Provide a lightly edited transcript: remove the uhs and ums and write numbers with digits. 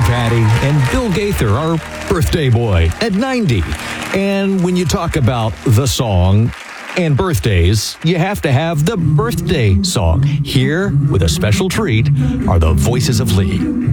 Patty, and Bill Gaither, our birthday boy, at 90. And when you talk about the song and birthdays, you have to have the birthday song. Here, with a special treat, are the Voices of Lee.